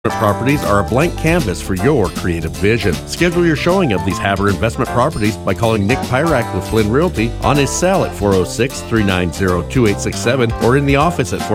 Properties are a blank canvas for your creative vision. Schedule your showing of these Haver investment properties by calling Nick Pyrak with Flynn Realty on his cell at 406-390-2867 or in the office at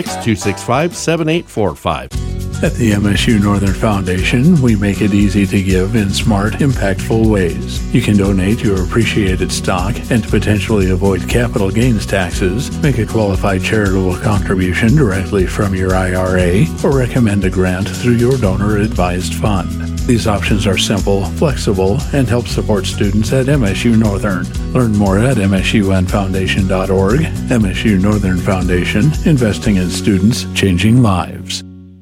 406-265-7845. At the MSU Northern Foundation, we make it easy to give in smart, impactful ways. You can donate your appreciated stock and to potentially avoid capital gains taxes, make a qualified charitable contribution directly from your IRA, or recommend a grant through your donor-advised fund. These options are simple, flexible, and help support students at MSU Northern. Learn more at msunfoundation.org. MSU Northern Foundation, investing in students, changing lives.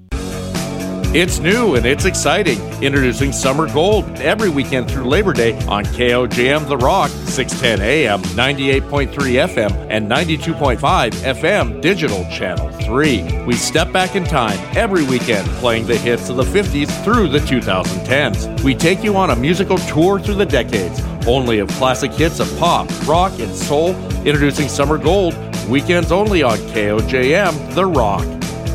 It's new and it's exciting. Introducing Summer Gold every weekend through Labor Day on KOJM The Rock, 610 AM, 98.3 FM, and 92.5 FM Digital Channel 3. We step back in time every weekend playing the hits of the 50s through the 2010s. We take you on a musical tour through the decades, only of classic hits of pop, rock, and soul. Introducing Summer Gold, weekends only on KOJM The Rock.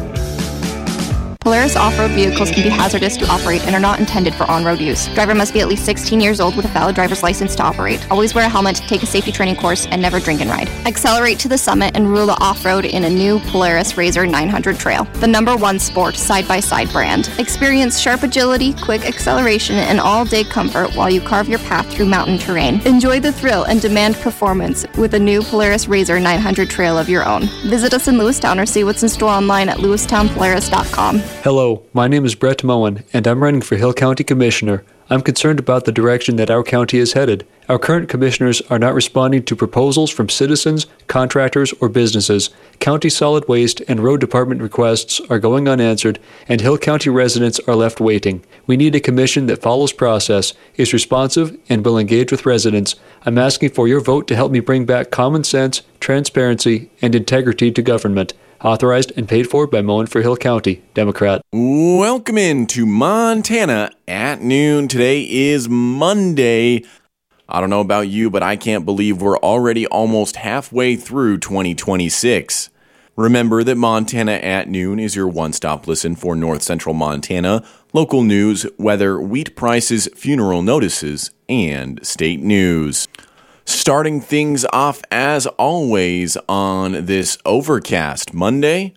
Polaris off-road vehicles can be hazardous to operate and are not intended for on-road use. Driver must be at least 16 years old with a valid driver's license to operate. Always wear a helmet, take a safety training course, and never drink and ride. Accelerate to the summit and rule the off-road in a new Polaris RZR 900 Trail, the #1 sport side-by-side brand. Experience sharp agility, quick acceleration, and all-day comfort while you carve your path through mountain terrain. Enjoy the thrill and demand performance with a new Polaris RZR 900 Trail of your own. Visit us in Lewistown or see what's in store online at lewistownpolaris.com. Hello, my name is Brett Moen, and I'm running for Hill County Commissioner. I'm concerned about the direction that our county is headed. Our current commissioners are not responding to proposals from citizens, contractors, or businesses. County solid waste and road department requests are going unanswered, and Hill County residents are left waiting. We need a commission that follows process, is responsive, and will engage with residents. I'm asking for your vote to help me bring back common sense, transparency, and integrity to government. Authorized and paid for by Moen for Hill County, Democrat. Welcome into Montana at noon. Today is Monday. I don't know about you, but I can't believe we're already almost halfway through 2026. Remember that Montana at noon is your one-stop listen for North Central Montana, local news, weather, wheat prices, funeral notices, and state news. Starting things off as always on this overcast Monday.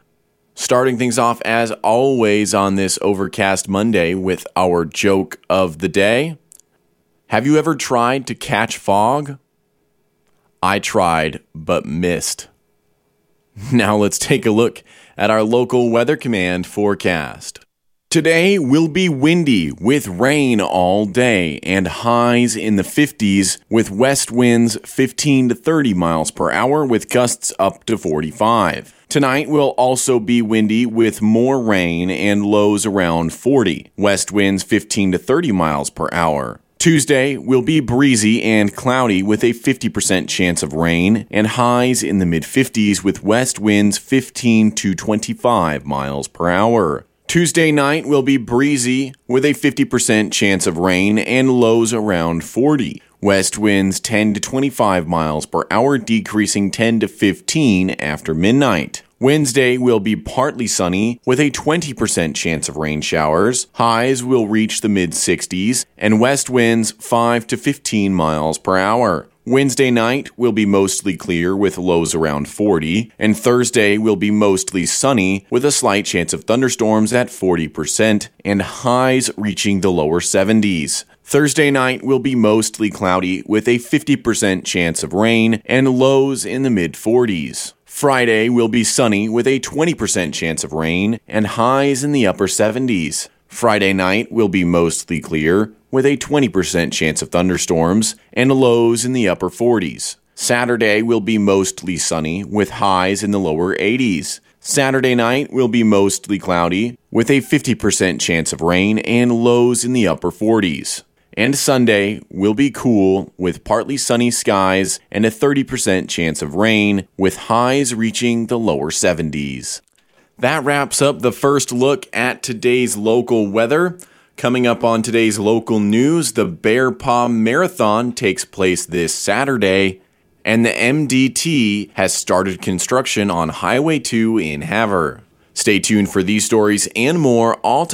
With our joke of the day. Have you ever tried to catch fog? I tried, but missed. Now let's take a look at our local Weather Command forecast. Today will be windy with rain all day and highs in the 50s with west winds 15 to 30 miles per hour with gusts up to 45. Tonight will also be windy with more rain and lows around 40. West winds 15 to 30 miles per hour. Tuesday will be breezy and cloudy with a 50% chance of rain and highs in the mid-50s with west winds 15 to 25 miles per hour. Tuesday night will be breezy with a 50% chance of rain and lows around 40. West winds 10 to 25 miles per hour, decreasing 10 to 15 after midnight. Wednesday will be partly sunny with a 20% chance of rain showers. Highs will reach the mid-60s and west winds 5 to 15 miles per hour. Wednesday night will be mostly clear with lows around 40, and Thursday will be mostly sunny with a slight chance of thunderstorms at 40% and highs reaching the lower 70s. Thursday night will be mostly cloudy with a 50% chance of rain and lows in the mid-40s. Friday will be sunny with a 20% chance of rain and highs in the upper 70s. Friday night will be mostly clear with a 20% chance of thunderstorms and lows in the upper 40s. Saturday will be mostly sunny with highs in the lower 80s. Saturday night will be mostly cloudy with a 50% chance of rain and lows in the upper 40s. And Sunday will be cool with partly sunny skies and a 30% chance of rain with highs reaching the lower 70s. That wraps up the first look at today's local weather. Coming up on today's local news, the Bear Paw Marathon takes place this Saturday, and the MDT has started construction on Highway 2 in Havre. Stay tuned for these stories and more, all to